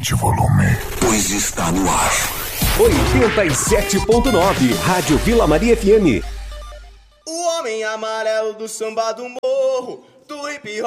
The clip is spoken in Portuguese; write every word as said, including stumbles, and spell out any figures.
Aumente o volume, pois está no ar. oitenta e sete ponto nove, Rádio Vila Maria F M. O homem amarelo do samba do morro, do hip hop.